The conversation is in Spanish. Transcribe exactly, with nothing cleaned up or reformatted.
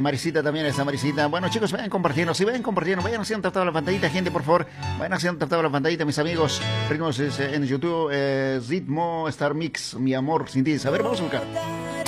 Marisita también está Marisita. Bueno, chicos, vayan compartiendo. Si vayan compartiendo, vayan haciendo tratado la pantallita, gente, por favor. Vayan haciendo tratado la pantallita, mis amigos. Ritmos eh, en YouTube, eh, Ritmo Star Mix, mi amor sin ti. A ver, vamos a buscar.